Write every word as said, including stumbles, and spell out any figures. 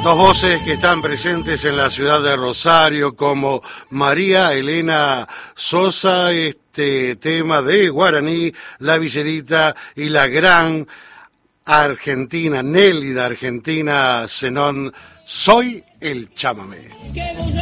Dos voces que están presentes en la ciudad de Rosario, como María Elena Sosa, este tema de Guaraní, La Villerita, y la gran argentina, Nélida argentina Zenón, Soy el Chamamé.